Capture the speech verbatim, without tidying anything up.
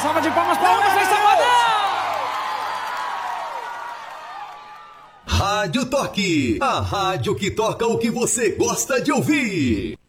salva de palmas para o Wesley Safadão! Rádio Toque, a rádio que toca o que você gosta de ouvir.